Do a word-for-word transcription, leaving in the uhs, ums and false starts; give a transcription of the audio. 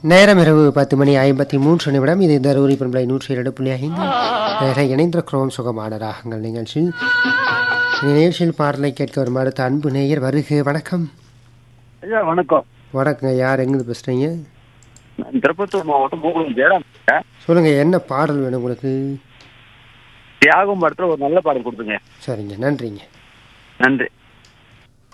நேரம் இரவு பத்து மணி ஐம்பத்தி மூன்று நிமிடம். இது தருமபுரி பண்பலை நூற்றி இரண்டு புள்ளி ஐந்து நேர இணைந்திருக்கிறோம் சுகமான ராகங்கள் நிகழ்ச்சியில். இந்த நிகழ்ச்சியில் பாடலை கேட்க வரும் அடுத்த அன்பு நேயர் வருக. வணக்கம் ஐயா. வணக்கம். வணக்கங்க. யார் எங்கிருந்து பேசுறீங்க? திருப்பத்தூர் மாவட்டம் மூகுளம் ஜெயராம். சொல்லுங்க, என்ன பாடல் வேணும் உங்களுக்கு? தியாகம் படத்துல ஒரு நல்ல பாடல் கொடுத்துங்க. சரிங்க, நன்றிங்க. நன்றி.